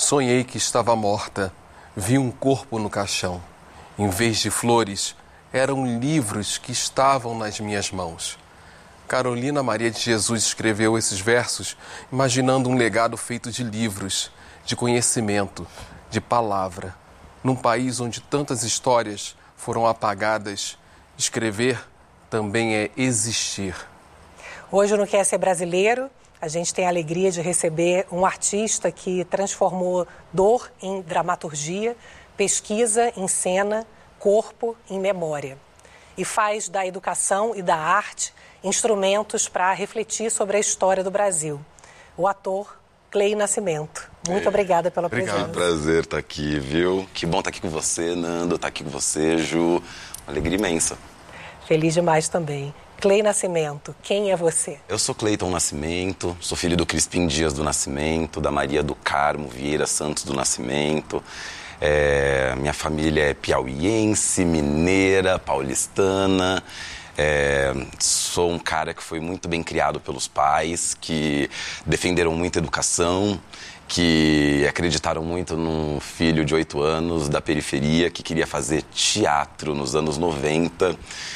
Sonhei que estava morta, vi um corpo no caixão. Em vez de flores, eram livros que estavam nas minhas mãos. Carolina Maria de Jesus escreveu esses versos imaginando um legado feito de livros, de conhecimento, de palavra. Num país onde tantas histórias foram apagadas, escrever também é existir. Hoje no Quer Ser Brasileiro, a gente tem a alegria de receber um artista que transformou dor em dramaturgia, pesquisa em cena, corpo em memória. E faz da educação e da arte instrumentos para refletir sobre a história do Brasil. O ator Clay Nascimento. Muito obrigada pela presença. É um prazer estar aqui, viu? Que bom estar aqui com você, Nando, estar aqui com você, Ju. Uma alegria imensa. Feliz demais também. Clay Nascimento, quem é você? Eu sou Cleiton Nascimento, sou filho do Crispim Dias do Nascimento, da Maria do Carmo Vieira Santos do Nascimento. Minha família é piauiense, mineira, paulistana. Sou um cara que foi muito bem criado pelos pais, que defenderam muito a educação, que acreditaram muito num filho de 8 anos da periferia que queria fazer teatro nos anos 90.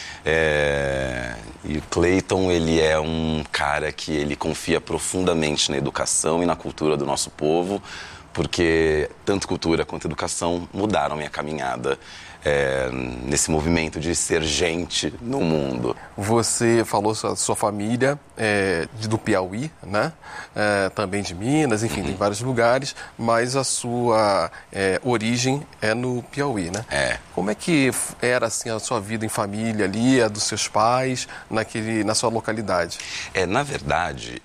E o Cleiton, ele é um cara que ele confia profundamente na educação e na cultura do nosso povo, porque tanto cultura quanto educação mudaram a minha caminhada nesse movimento de ser gente no mundo. Você falou sua família do Piauí, né? Também de Minas, enfim, tem vários lugares, mas a sua origem é no Piauí, né? Como é que era assim, a sua vida em família ali, a dos seus pais, na sua localidade? Na verdade,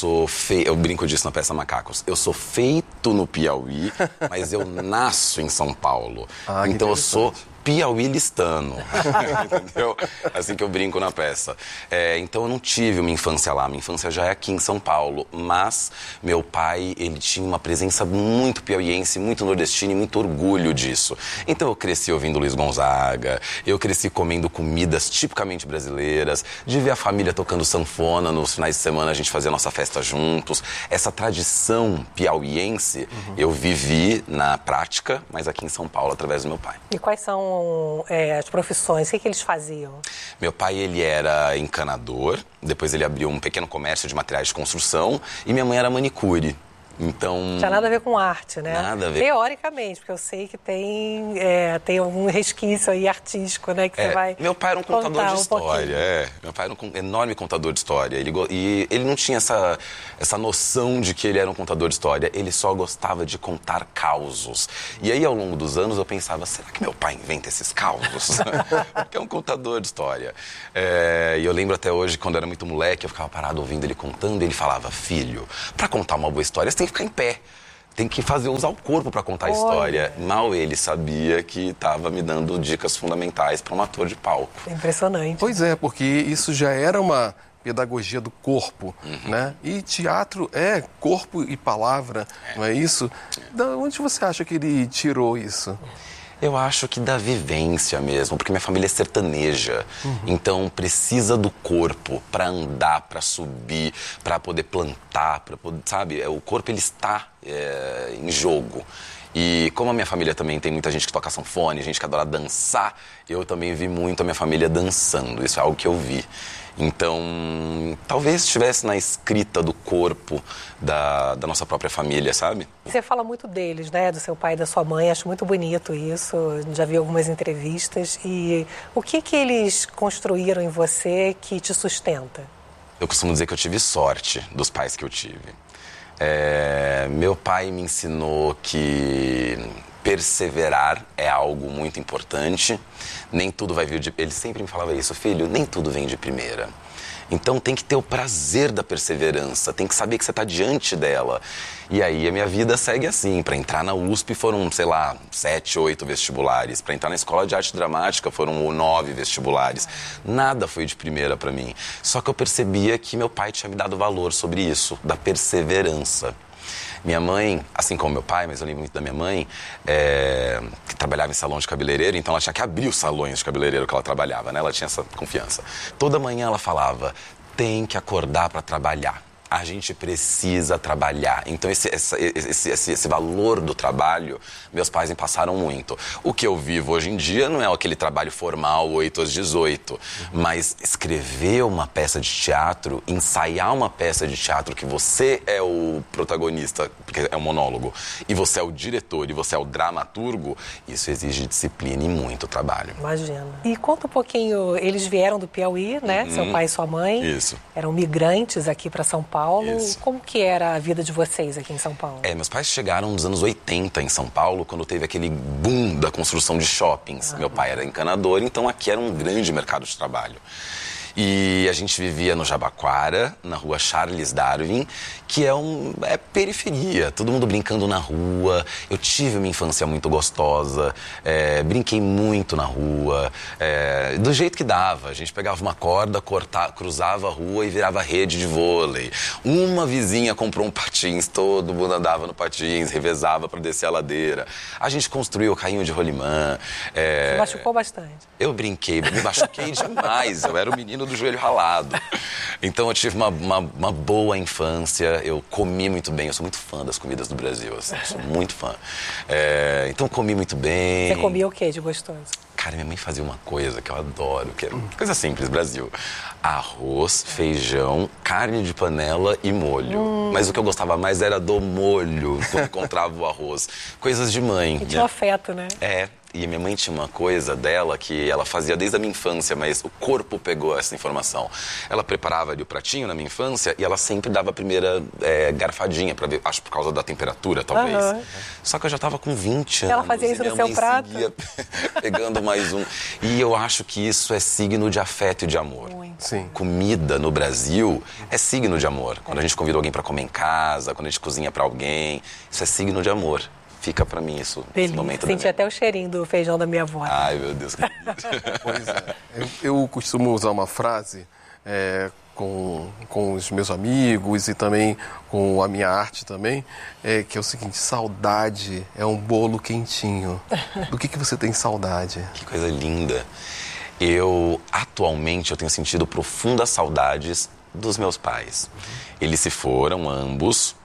eu brinco disso na peça Macacos, eu sou feito no Piauí, mas eu nasço em São Paulo. Então eu sou piauilistano, entendeu? Assim que eu brinco na peça. Então eu não tive uma infância lá, minha infância já é aqui em São Paulo, mas meu pai, ele tinha uma presença muito piauiense, muito nordestina e muito orgulho disso. Então eu cresci ouvindo Luiz Gonzaga, eu cresci comendo comidas tipicamente brasileiras, de ver a família tocando sanfona, nos finais de semana a gente fazia a nossa festa juntos. Essa tradição piauiense eu vivi na prática, mas aqui em São Paulo, através do meu pai. E quais são as profissões? O que eles faziam? Meu pai, ele era encanador, depois ele abriu um pequeno comércio de materiais de construção e minha mãe era manicure. Então... Não tinha nada a ver com arte, né? Nada a ver. Teoricamente, porque eu sei que tem algum resquício aí artístico, né? Que você vai Meu pai era um contador de história, Meu pai era um enorme contador de história. E ele não tinha essa noção de que ele era um contador de história. Ele só gostava de contar causos. E aí, ao longo dos anos, eu pensava, será que meu pai inventa esses causos? Porque é um contador de história. E eu lembro até hoje, quando eu era muito moleque, eu ficava parado ouvindo ele contando, e ele falava, filho, pra contar uma boa história, você tem que ficar em pé. Tem que usar o corpo para contar a história. Mal ele sabia que estava me dando dicas fundamentais para um ator de palco. Impressionante. Pois é, porque isso já era uma pedagogia do corpo, né? E teatro é corpo e palavra, não é isso? Da onde você acha que ele tirou isso? Eu acho que da vivência mesmo, porque minha família é sertaneja, então precisa do corpo para andar, para subir, para poder plantar, para poder, sabe? O corpo, ele está em jogo. E como a minha família também tem muita gente que toca sanfone, gente que adora dançar, eu também vi muito a minha família dançando, isso é algo que eu vi. Então, talvez estivesse na escrita do corpo da nossa própria família, sabe? Você fala muito deles, né? Do seu pai e da sua mãe, acho muito bonito isso, já vi algumas entrevistas. E o que eles construíram em você que te sustenta? Eu costumo dizer que eu tive sorte dos pais que eu tive. Meu pai me ensinou que perseverar é algo muito importante. Nem tudo vai vir de... Ele sempre me falava isso, filho, nem tudo vem de primeira. Então tem que ter o prazer da perseverança, tem que saber que você está diante dela. E aí a minha vida segue assim. Para entrar na USP foram, 7, 8 vestibulares. Para entrar na Escola de Arte Dramática foram 9 vestibulares. Nada foi de primeira para mim. Só que eu percebia que meu pai tinha me dado valor sobre isso, da perseverança. Minha mãe, assim como meu pai, mas eu lembro muito da minha mãe, que trabalhava em salão de cabeleireiro, então ela tinha que abrir os salões de cabeleireiro que ela trabalhava, né? Ela tinha essa confiança. Toda manhã ela falava, tem que acordar para trabalhar. A gente precisa trabalhar. Então, esse valor do trabalho, meus pais me passaram muito. O que eu vivo hoje em dia não é aquele trabalho formal, 8 às 18. Mas escrever uma peça de teatro, ensaiar uma peça de teatro que você é o protagonista, porque é um monólogo, e você é o diretor, e você é o dramaturgo, isso exige disciplina e muito trabalho. Imagina. E conta um pouquinho, eles vieram do Piauí, né? Seu pai e sua mãe. Isso. Eram migrantes aqui para São Paulo. Isso. Como que era a vida de vocês aqui em São Paulo? Meus pais chegaram nos anos 80 em São Paulo, quando teve aquele boom da construção de shoppings. Meu pai era encanador, então aqui era um grande mercado de trabalho. E a gente vivia no Jabaquara, na rua Charles Darwin, que é periferia, todo mundo brincando na rua. Eu tive uma infância muito gostosa, brinquei muito na rua, do jeito que dava. A gente pegava uma corda, cruzava a rua e virava rede de vôlei. Uma vizinha comprou um patins, todo mundo andava no patins, revezava para descer a ladeira. A gente construiu o carrinho de rolimã. Você machucou bastante? Eu brinquei, me machuquei demais, eu era o menino do joelho ralado. Então eu tive uma boa infância, eu comi muito bem, eu sou muito fã das comidas do Brasil, assim, sou muito fã. Então comi muito bem. Você comia o que de gostoso? Cara, minha mãe fazia uma coisa que eu adoro, que é coisa simples, Brasil. Arroz, feijão, carne de panela e molho. Mas o que eu gostava mais era do molho, quando encontrava o arroz. Coisas de mãe. E tinha afeto, né? E minha mãe tinha uma coisa dela que ela fazia desde a minha infância, mas o corpo pegou essa informação. Ela preparava ali o pratinho na minha infância e ela sempre dava a primeira garfadinha pra ver, acho por causa da temperatura, talvez. Só que eu já tava com 20 anos. Ela fazia isso no seu prato? Seguia pegando mais um. E eu acho que isso é signo de afeto e de amor. Sim. Comida no Brasil é signo de amor. Quando a gente convida alguém pra comer em casa, quando a gente cozinha pra alguém, isso é signo de amor. Fica pra mim isso, esse momento. Senti até o cheirinho do feijão da minha avó. Ai, meu Deus. Pois é. Eu costumo usar uma frase com os meus amigos e também com a minha arte também, que é o seguinte: saudade é um bolo quentinho. Do que você tem saudade? Que coisa linda. Atualmente, eu tenho sentido profundas saudades dos meus pais. Eles se foram, ambos,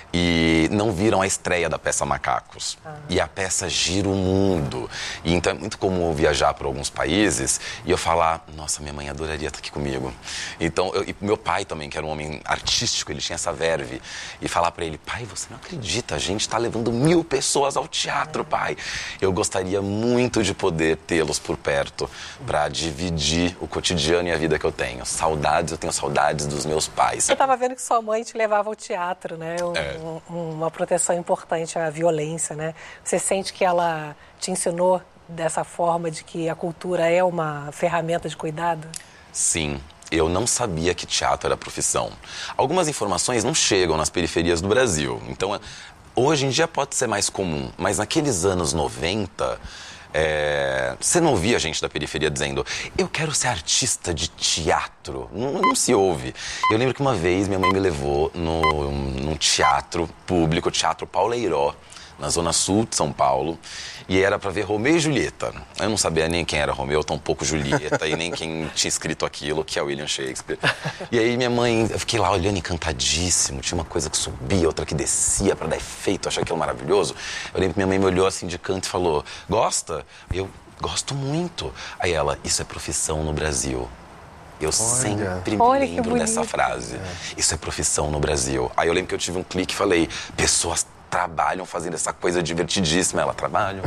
e não viram a estreia da peça Macacos. E a peça gira o mundo. E então é muito comum eu viajar por alguns países e eu falar: nossa, minha mãe adoraria estar aqui comigo. Então, e meu pai também, que era um homem artístico, ele tinha essa verve. E falar pra ele: pai, você não acredita, a gente tá levando 1000 pessoas ao teatro, pai. Eu gostaria muito de poder tê-los por perto pra dividir o cotidiano e a vida que eu tenho. Eu tenho saudades dos meus pais. Eu tava vendo que sua mãe te levava ao teatro, né? Uma proteção importante à violência, né? Você sente que ela te ensinou dessa forma de que a cultura é uma ferramenta de cuidado? Sim. Eu não sabia que teatro era profissão. Algumas informações não chegam nas periferias do Brasil. Então, hoje em dia pode ser mais comum, mas naqueles anos 90... você não ouvia gente da periferia dizendo: eu quero ser artista de teatro. Não se ouve. Eu lembro que uma vez minha mãe me levou num teatro público, o Teatro Pauleiró, na zona sul de São Paulo, e era pra ver Romeu e Julieta. Eu não sabia nem quem era Romeu, tampouco Julieta, e nem quem tinha escrito aquilo, que é William Shakespeare. E aí minha mãe, eu fiquei lá olhando encantadíssimo, tinha uma coisa que subia, outra que descia pra dar efeito, eu achei aquilo maravilhoso. Eu lembro que minha mãe me olhou assim de canto e falou: gosta? Eu gosto muito. Aí ela: isso é profissão no Brasil. Eu sempre me lembro dessa frase. Isso é profissão no Brasil. Aí eu lembro que eu tive um clique e falei: pessoas trabalham fazendo essa coisa divertidíssima. Ela: trabalham.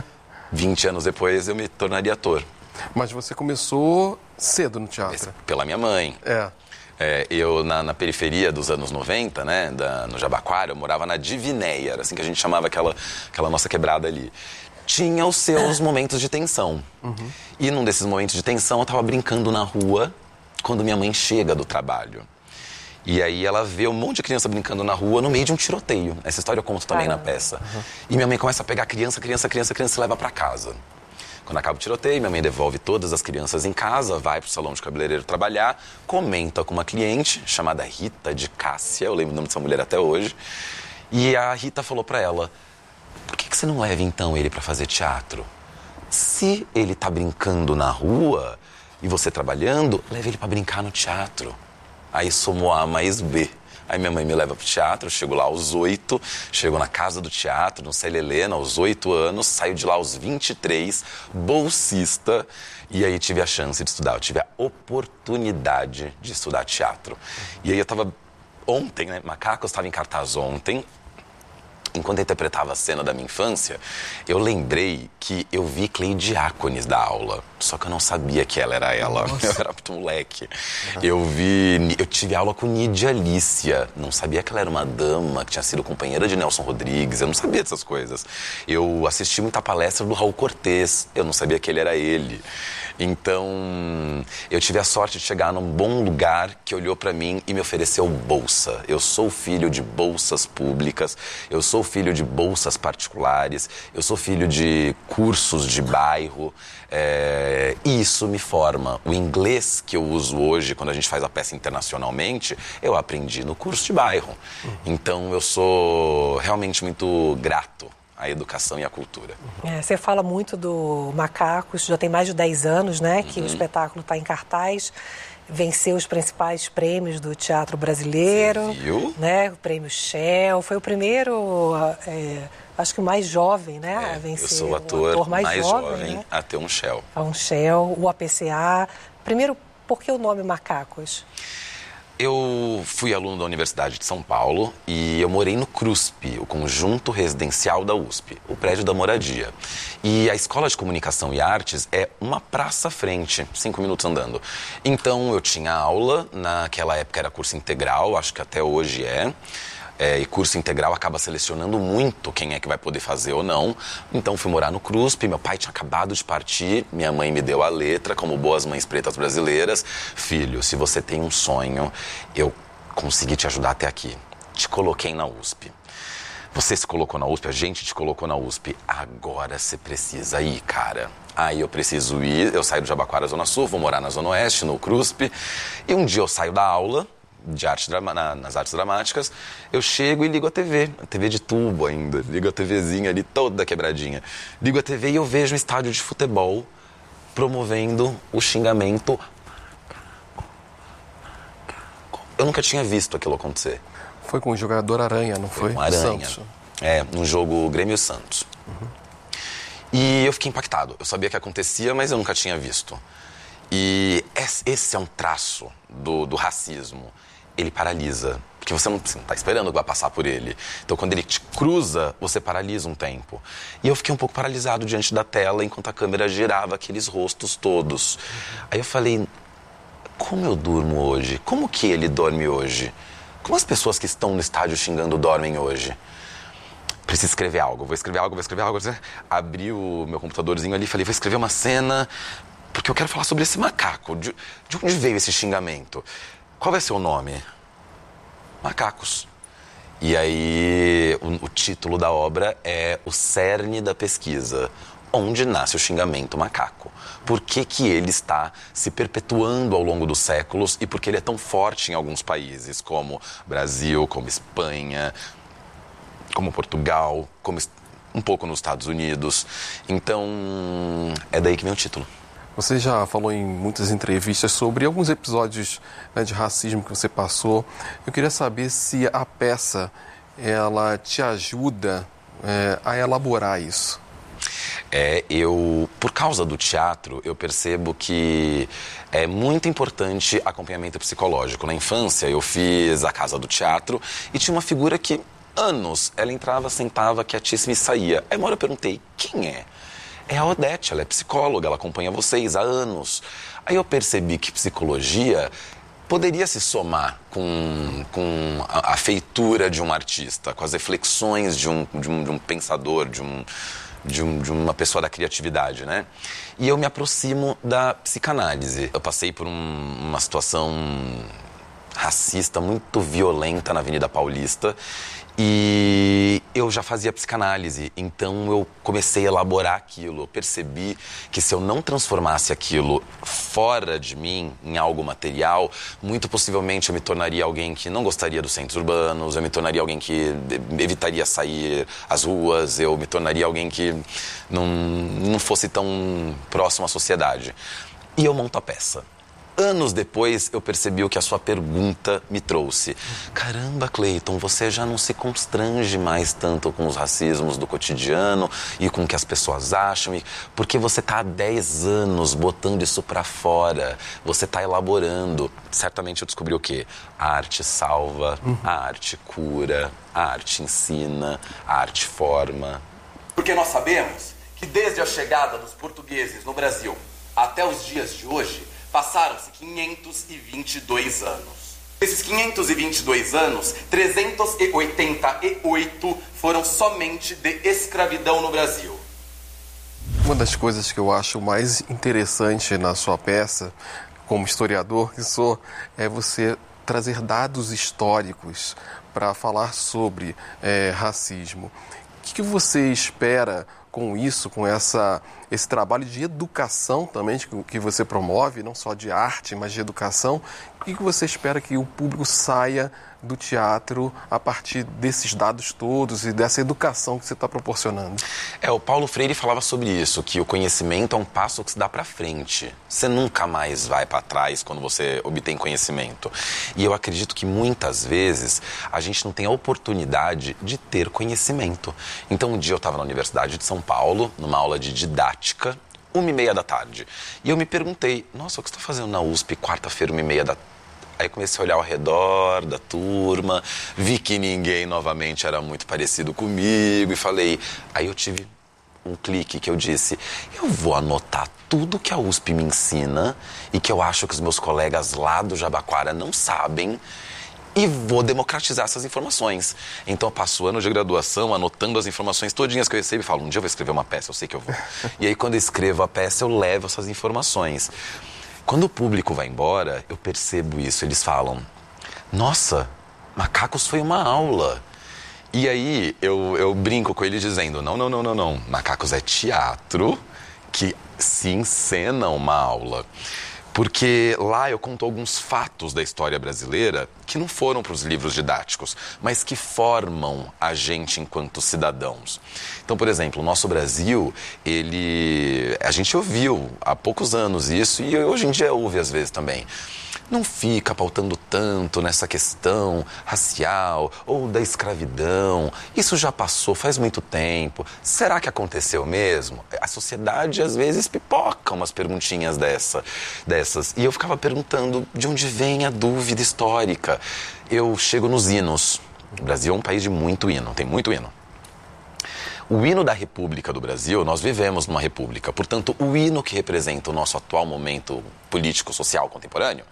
20 anos depois eu me tornaria ator. Mas você começou cedo no teatro. Pela minha mãe. Eu, na periferia dos anos 90, né, no Jabaquara, eu morava na Divinéia, era assim que a gente chamava aquela nossa quebrada ali. Tinha os seus momentos de tensão. E num desses momentos de tensão, eu tava brincando na rua quando minha mãe chega do trabalho. E aí ela vê um monte de criança brincando na rua no meio de um tiroteio. Essa história eu conto também na peça. E minha mãe começa a pegar criança e leva pra casa. Quando acaba o tiroteio, minha mãe devolve todas as crianças em casa, vai pro salão de cabeleireiro trabalhar, comenta com uma cliente chamada Rita de Cássia, eu lembro o nome dessa mulher até hoje, e a Rita falou pra ela: por que você não leva então ele pra fazer teatro? Se ele tá brincando na rua e você trabalhando, leva ele pra brincar no teatro. Aí somou A mais B. Aí minha mãe me leva pro teatro, eu chego lá aos 8, chego na casa do teatro, no Célia Helena, aos 8 anos, saio de lá aos 23, bolsista, e aí tive a chance de estudar, eu tive a oportunidade de estudar teatro. E aí eu tava ontem, né, Macacos estava em cartaz ontem. Enquanto eu interpretava a cena da minha infância, eu lembrei que eu vi Cleide Diáconis da aula. Só que eu não sabia que ela era ela. Nossa. Eu era muito moleque. Eu tive aula com Nidia Alicia. Não sabia que ela era uma dama, que tinha sido companheira de Nelson Rodrigues. Eu não sabia dessas coisas. Eu assisti muita palestra do Raul Cortez. Eu não sabia que ele era ele. Então, eu tive a sorte de chegar num bom lugar que olhou pra mim e me ofereceu bolsa. Eu sou filho de bolsas públicas, eu sou filho de bolsas particulares, eu sou filho de cursos de bairro. E isso me forma. O inglês que eu uso hoje, quando a gente faz a peça internacionalmente, eu aprendi no curso de bairro. Então, eu sou realmente muito grato à educação e à cultura. Você fala muito do Macacos, já tem mais de 10 anos, né, que o espetáculo está em cartaz, venceu os principais prêmios do teatro brasileiro. Você viu? Né, o prêmio Shell, foi o primeiro, acho que o mais jovem, né, a vencer. Eu sou o ator mais jovem, né, a ter um Shell. Um Shell, o APCA. Primeiro, por que o nome Macacos? Eu fui aluno da Universidade de São Paulo e eu morei no CRUSP, o Conjunto Residencial da USP, o prédio da moradia. E a Escola de Comunicação e Artes é uma praça à frente, 5 minutos andando. Então eu tinha aula, naquela época era curso integral, acho que até hoje é. E curso integral acaba selecionando muito quem é que vai poder fazer ou não. Então fui morar no CRUSP, meu pai tinha acabado de partir, minha mãe me deu a letra, como boas mães pretas brasileiras. Filho, se você tem um sonho, eu consegui te ajudar até aqui. Te coloquei na USP. Você se colocou na USP, a gente te colocou na USP. Agora você precisa ir, cara. Aí eu preciso ir, eu saio do Jabaquara, Zona Sul, vou morar na Zona Oeste, no CRUSP. E um dia eu saio da aula de nas artes dramáticas, eu chego e ligo a TV de tubo ainda, ligo a TVzinha ali toda quebradinha, ligo a TV e eu vejo um estádio de futebol promovendo o xingamento. Eu nunca tinha visto aquilo acontecer. Foi com o jogador Aranha, não foi? Com Aranha. Santos. No jogo Grêmio Santos. E eu fiquei impactado, eu sabia que acontecia, mas eu nunca tinha visto. E esse é um traço do racismo. Ele paralisa, porque você não está esperando que vai passar por ele. Então, quando ele te cruza, você paralisa um tempo. E eu fiquei um pouco paralisado diante da tela, enquanto a câmera girava aqueles rostos todos. Aí eu falei, como eu durmo hoje? Como que ele dorme hoje? Como as pessoas que estão no estádio xingando dormem hoje? Preciso escrever algo, vou escrever algo. Abri o meu computadorzinho ali e falei, vou escrever uma cena, porque eu quero falar sobre esse macaco. De onde veio esse xingamento? Qual vai ser o nome? Macacos. E aí, o título da obra é O Cerne da Pesquisa. Onde nasce o xingamento macaco? Por que ele está se perpetuando ao longo dos séculos e por que ele é tão forte em alguns países, como Brasil, como Espanha, como Portugal, como um pouco nos Estados Unidos. Então, é daí que vem o título. Você já falou em muitas entrevistas sobre alguns episódios, né, de racismo que você passou. Eu queria saber se a peça, ela te ajuda a elaborar isso. Por causa do teatro, eu percebo que é muito importante acompanhamento psicológico. Na infância, eu fiz a Casa do Teatro e tinha uma figura que, anos, ela entrava, sentava, quietíssima e saía. Aí uma hora eu perguntei, quem é? É a Odete, ela é psicóloga, ela acompanha vocês há anos. Aí eu percebi que psicologia poderia se somar com a feitura de um artista, com as reflexões de um pensador, de uma pessoa da criatividade, né? E eu me aproximo da psicanálise. Eu passei por uma situação racista muito violenta na Avenida Paulista e eu já fazia psicanálise, então eu comecei a elaborar aquilo. Eu percebi que se eu não transformasse aquilo fora de mim, em algo material, muito possivelmente eu me tornaria alguém que não gostaria dos centros urbanos, eu me tornaria alguém que evitaria sair às ruas, eu me tornaria alguém que não fosse tão próximo à sociedade. E eu monto a peça. Anos depois, eu percebi o que a sua pergunta me trouxe. Caramba, Cleiton, você já não se constrange mais tanto com os racismos do cotidiano e com o que as pessoas acham, porque você está há 10 anos botando isso para fora, você está elaborando. Certamente eu descobri o quê? A arte salva, a arte cura, a arte ensina, a arte forma. Porque nós sabemos que desde a chegada dos portugueses no Brasil até os dias de hoje, passaram-se 522 anos. Desses 522 anos, 388 foram somente de escravidão no Brasil. Uma das coisas que eu acho mais interessante na sua peça, como historiador que sou, é você trazer dados históricos para falar sobre racismo. O que você espera com isso, com esse trabalho de educação também que você promove, não só de arte, mas de educação? O que você espera que o público saia do teatro a partir desses dados todos e dessa educação que você está proporcionando? O Paulo Freire falava sobre isso, que o conhecimento é um passo que se dá para frente. Você nunca mais vai para trás quando você obtém conhecimento. E eu acredito que muitas vezes a gente não tem a oportunidade de ter conhecimento. Então um dia eu estava na Universidade de São Paulo, numa aula de didática, 1h30 da tarde. E eu me perguntei, nossa, o que você está fazendo na USP quarta-feira, 1h30 da tarde? Aí comecei a olhar ao redor da turma, vi que ninguém novamente era muito parecido comigo e falei... Aí eu tive um clique que eu disse, eu vou anotar tudo que a USP me ensina e que eu acho que os meus colegas lá do Jabaquara não sabem e vou democratizar essas informações. Então eu passo o ano de graduação anotando as informações todinhas que eu recebo e falo, um dia eu vou escrever uma peça, eu sei que eu vou. E aí quando eu escrevo a peça eu levo essas informações. Quando o público vai embora, eu percebo isso. Eles falam, nossa, Macacos foi uma aula. E aí eu brinco com eles dizendo, não. Macacos é teatro que se encena uma aula. Porque lá eu conto alguns fatos da história brasileira que não foram para os livros didáticos, mas que formam a gente enquanto cidadãos. Então, por exemplo, o nosso Brasil, a gente ouviu há poucos anos isso e hoje em dia ouve às vezes também. Não fica pautando tanto nessa questão racial ou da escravidão. Isso já passou faz muito tempo. Será que aconteceu mesmo? A sociedade, às vezes, pipoca umas perguntinhas dessas. E eu ficava perguntando de onde vem a dúvida histórica. Eu chego nos hinos. O Brasil é um país de muito hino, tem muito hino. O hino da República do Brasil, nós vivemos numa república. Portanto, o hino que representa o nosso atual momento político-social contemporâneo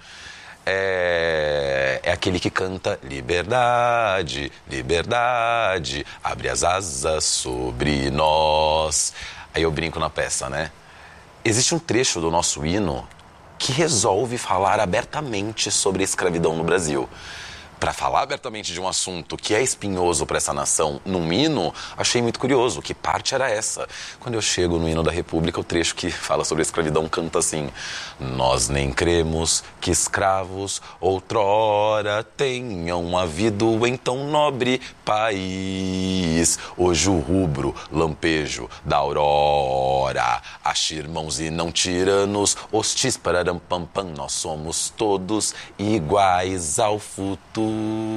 é aquele que canta liberdade, liberdade, abre as asas sobre nós. Aí eu brinco na peça, né? Existe um trecho do nosso hino que resolve falar abertamente sobre a escravidão no Brasil. Para falar abertamente de um assunto que é espinhoso para essa nação num hino, achei muito curioso. Que parte era essa? Quando eu chego no hino da República, o trecho que fala sobre a escravidão canta assim: nós nem cremos que escravos outrora tenham havido em tão nobre país. Hoje o rubro, lampejo da aurora, ache irmãos e não tiranos, hostis pararam pam pam, nós somos todos iguais ao futuro.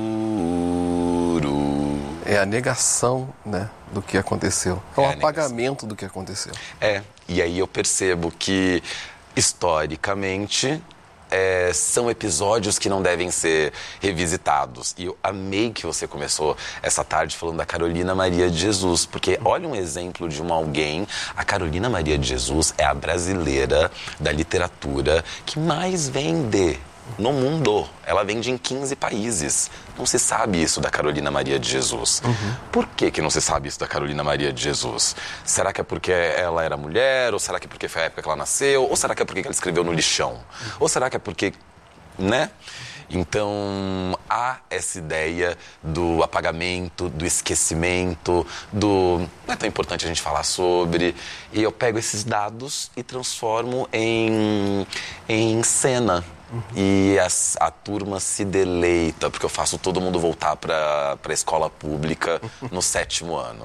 É a negação, né, do que aconteceu. É o apagamento do que aconteceu. E aí eu percebo que, historicamente, são episódios que não devem ser revisitados. E eu amei que você começou essa tarde falando da Carolina Maria de Jesus, porque olha um exemplo de alguém. A Carolina Maria de Jesus é a brasileira da literatura que mais vende no mundo. Ela vende em 15 países. Não se sabe isso da Carolina Maria de Jesus. Por que não se sabe isso da Carolina Maria de Jesus? Será que é porque ela era mulher? Ou será que é porque foi a época que ela nasceu? Ou será que é porque ela escreveu no lixão? Ou será que é porque, né? Então, há essa ideia do apagamento, do esquecimento, não é tão importante a gente falar sobre. E eu pego esses dados e transformo em cena. E a turma se deleita, porque eu faço todo mundo voltar para a escola pública no 7º ano.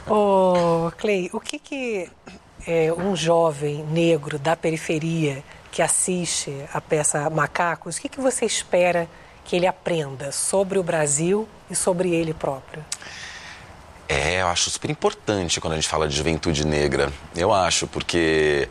Clay, o que um jovem negro da periferia que assiste a peça Macacos, o que você espera que ele aprenda sobre o Brasil e sobre ele próprio? Eu acho super importante quando a gente fala de juventude negra. Eu acho, porque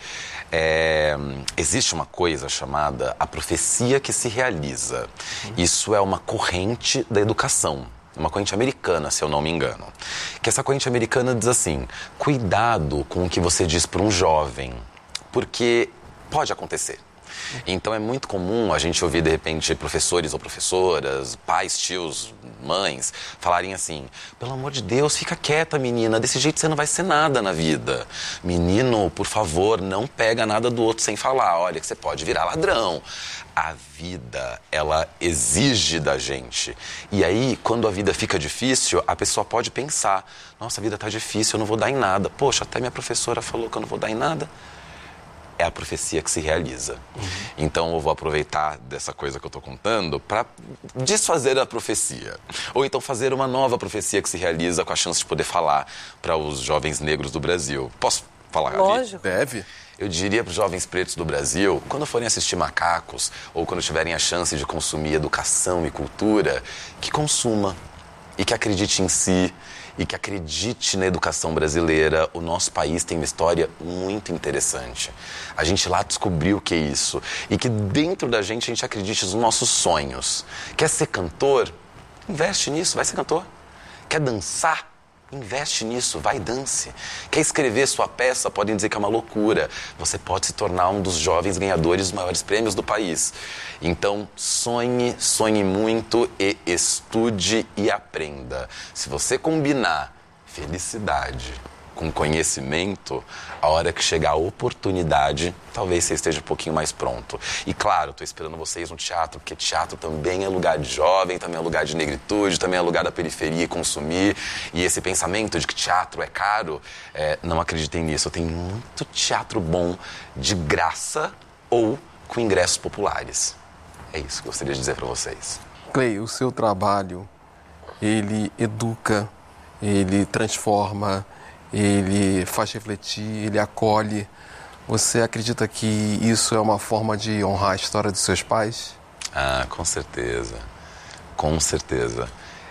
existe uma coisa chamada a profecia que se realiza. Isso é uma corrente da educação. Uma corrente americana, se eu não me engano. Que essa corrente americana diz assim: cuidado com o que você diz para um jovem, porque pode acontecer. Então é muito comum a gente ouvir, de repente, professores ou professoras, pais, tios, mães, falarem assim: pelo amor de Deus, fica quieta, menina, desse jeito você não vai ser nada na vida. Menino, por favor, não pega nada do outro sem falar, olha que você pode virar ladrão. A vida, ela exige da gente. E aí, quando a vida fica difícil, a pessoa pode pensar: nossa, a vida tá difícil, eu não vou dar em nada. Poxa, até minha professora falou que eu não vou dar em nada. É a profecia que se realiza. Então eu vou aproveitar dessa coisa que eu estou contando para desfazer a profecia. Ou então fazer uma nova profecia que se realiza com a chance de poder falar para os jovens negros do Brasil. Posso falar, Gabi? Lógico. Deve. Eu diria para os jovens pretos do Brasil, quando forem assistir Macacos, ou quando tiverem a chance de consumir educação e cultura, que consuma e que acredite em si, e que acredite na educação brasileira. O nosso país tem uma história muito interessante. A gente lá descobriu o que é isso. E que dentro da gente a gente acredite nos nossos sonhos. Quer ser cantor? Investe nisso, vai ser cantor. Quer dançar? Investe nisso, vai e dance. Quer escrever sua peça? Podem dizer que é uma loucura. Você pode se tornar um dos jovens ganhadores dos maiores prêmios do país. Então, sonhe, sonhe muito e estude e aprenda. Se você combinar felicidade com conhecimento, a hora que chegar a oportunidade, talvez você esteja um pouquinho mais pronto. E claro, estou esperando vocês no teatro, porque teatro também é lugar de jovem, também é lugar de negritude, também é lugar da periferia consumir. E esse pensamento de que teatro é caro, não acreditem nisso. Tem muito teatro bom de graça ou com ingressos populares. É isso que eu gostaria de dizer para vocês. Clay, o seu trabalho, ele educa, ele transforma, ele faz refletir, ele acolhe. Você acredita que isso é uma forma de honrar a história dos seus pais? Ah, com certeza. Com certeza.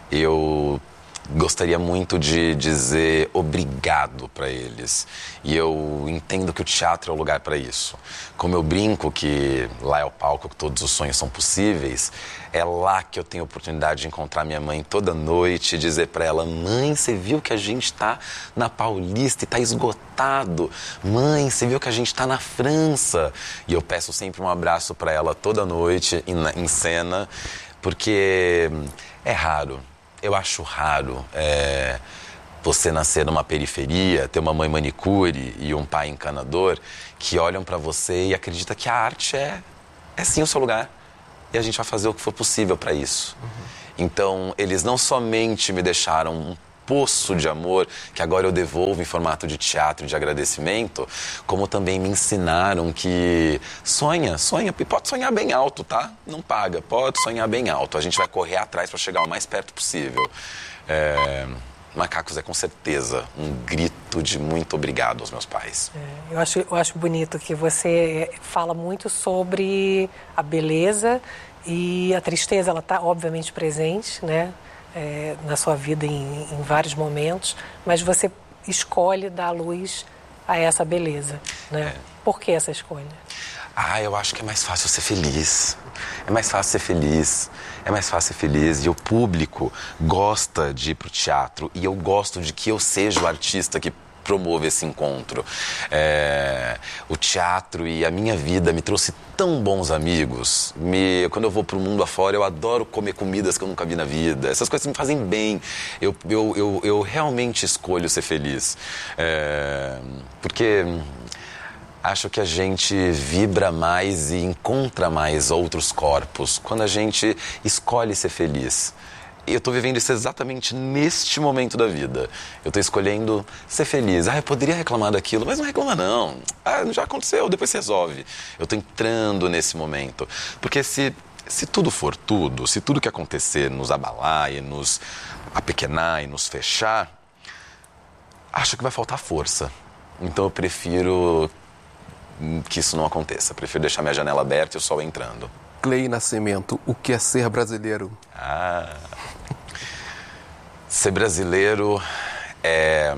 Eu gostaria muito de dizer obrigado para eles. E eu entendo que o teatro é o lugar para isso. Como eu brinco que lá é o palco que todos os sonhos são possíveis, é lá que eu tenho a oportunidade de encontrar minha mãe toda noite e dizer para ela: mãe, você viu que a gente está na Paulista e está esgotado? Mãe, você viu que a gente está na França? E eu peço sempre um abraço para ela toda noite em cena, porque é raro. Eu acho raro você nascer numa periferia, ter uma mãe manicure e um pai encanador que olham para você e acreditam que a arte é sim o seu lugar. E a gente vai fazer o que for possível para isso. Então, eles não somente me deixaram um poço de amor, que agora eu devolvo em formato de teatro, de agradecimento, como também me ensinaram que sonha, e pode sonhar bem alto, tá? Não paga, pode sonhar bem alto. A gente vai correr atrás para chegar o mais perto possível. Macacos é com certeza um grito de muito obrigado aos meus pais. Eu acho bonito que você fala muito sobre a beleza e a tristeza. Ela está obviamente presente, né? Na sua vida em vários momentos, mas você escolhe dar luz a essa beleza, né? Por que essa escolha? Eu acho que é mais fácil ser feliz. É mais fácil ser feliz. É mais fácil ser feliz. E o público gosta de ir pro teatro. E eu gosto de que eu seja o artista que promove esse encontro. O teatro e a minha vida me trouxe tão bons amigos. Quando eu vou pro mundo afora, eu adoro comer comidas que eu nunca vi na vida. Essas coisas me fazem bem. Eu realmente escolho ser feliz. Porque acho que a gente vibra mais e encontra mais outros corpos quando a gente escolhe ser feliz. Eu estou vivendo isso exatamente neste momento da vida. Eu estou escolhendo ser feliz. Eu poderia reclamar daquilo, mas não reclama não. Já aconteceu, depois se resolve. Eu estou entrando nesse momento. Porque se tudo for tudo, se tudo que acontecer nos abalar e nos apequenar e nos fechar, acho que vai faltar força. Então eu prefiro que isso não aconteça. Prefiro deixar minha janela aberta e o sol entrando. Clay Nascimento, o que é ser brasileiro? Ser brasileiro é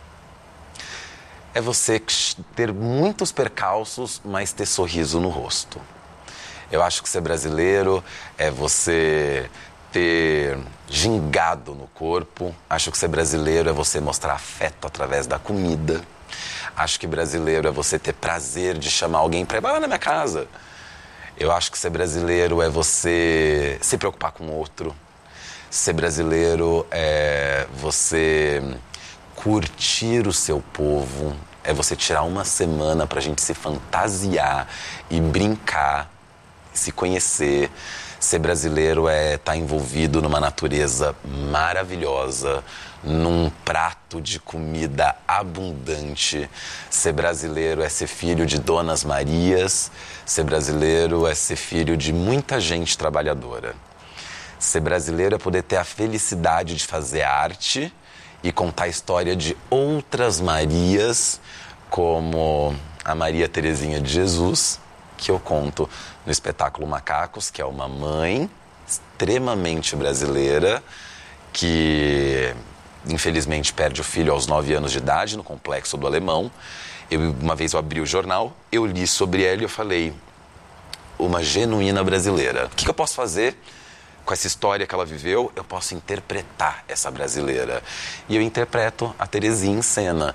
você ter muitos percalços, mas ter sorriso no rosto. Eu acho que ser brasileiro é você ter gingado no corpo. Acho que ser brasileiro é você mostrar afeto através da comida. Acho que brasileiro é você ter prazer de chamar alguém para ir lá na minha casa. Eu acho que ser brasileiro é você se preocupar com o outro. Ser brasileiro é você curtir o seu povo. É você tirar uma semana pra gente se fantasiar e brincar, se conhecer. Ser brasileiro é estar envolvido numa natureza maravilhosa, num prato de comida abundante. Ser brasileiro é ser filho de Donas Marias. Ser brasileiro é ser filho de muita gente trabalhadora. Ser brasileiro é poder ter a felicidade de fazer arte e contar a história de outras Marias, como a Maria Terezinha de Jesus, que eu conto no espetáculo Macacos, que é uma mãe extremamente brasileira que infelizmente perde o filho aos 9 anos de idade no Complexo do Alemão. Uma vez eu abri o jornal, eu li sobre ela e eu falei, uma genuína brasileira. O que eu posso fazer com essa história que ela viveu? Eu posso interpretar essa brasileira. E eu interpreto a Terezinha em cena.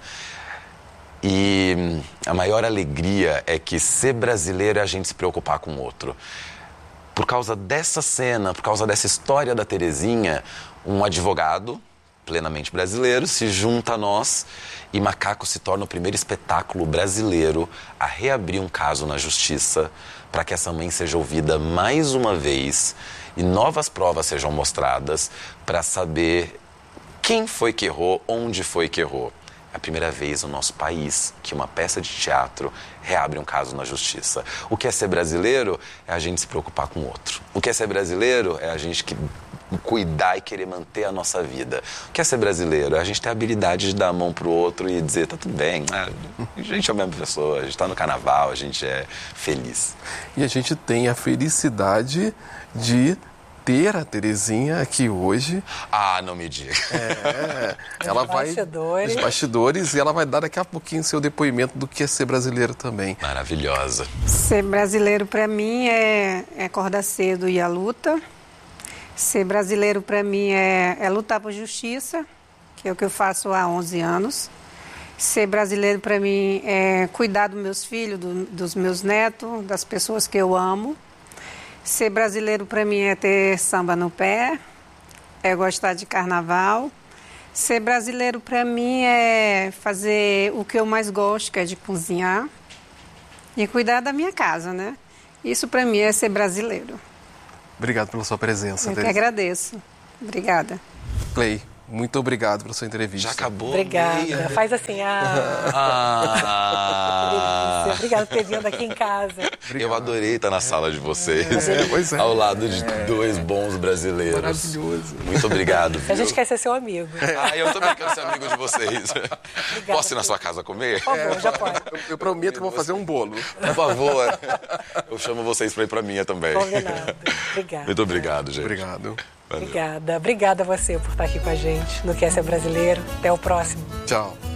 E a maior alegria é que ser brasileiro é a gente se preocupar com o outro. Por causa dessa cena, por causa dessa história da Terezinha, um advogado plenamente brasileiro se junta a nós e Macaco se torna o primeiro espetáculo brasileiro a reabrir um caso na justiça para que essa mãe seja ouvida mais uma vez e novas provas sejam mostradas para saber quem foi que errou, onde foi que errou. É a primeira vez no nosso país que uma peça de teatro reabre um caso na justiça. O que é ser brasileiro é a gente se preocupar com o outro. O que é ser brasileiro é a gente cuidar e querer manter a nossa vida. O que é ser brasileiro é a gente ter a habilidade de dar a mão pro outro e dizer, tá tudo bem, a gente é a mesma pessoa, a gente tá no carnaval, a gente é feliz. E a gente tem a felicidade de ter a Terezinha aqui hoje. Não me diga. Ela vai nos bastidores e ela vai dar daqui a pouquinho seu depoimento do que é ser brasileiro também. Maravilhosa. Ser brasileiro para mim é acordar cedo e ir à luta. Ser brasileiro para mim é lutar por justiça, que é o que eu faço há 11 anos. Ser brasileiro para mim é cuidar dos meus filhos, dos meus netos, das pessoas que eu amo. Ser brasileiro para mim é ter samba no pé, é gostar de carnaval. Ser brasileiro para mim é fazer o que eu mais gosto, que é de cozinhar e cuidar da minha casa, né? Isso para mim é ser brasileiro. Obrigado pela sua presença, Eu que agradeço. Obrigada. Clay, muito obrigado pela sua entrevista. Já acabou? Obrigada. Faz assim, Obrigada por ter vindo aqui em casa. Eu adorei estar na sala de vocês, Pois é. ao lado de dois bons brasileiros. Maravilhoso. Muito obrigado, viu? A gente quer ser seu amigo. Eu também quero ser amigo de vocês. Posso ir na sua casa comer? Por favor, já pode. Eu prometo que vou fazer um bolo. Por favor. Eu chamo vocês para ir para minha também. Combinado. Obrigada. Muito obrigado, gente. Obrigado. Valeu. Obrigada. Obrigada a você por estar aqui com a gente no Que é Ser Brasileiro. Até o próximo. Tchau.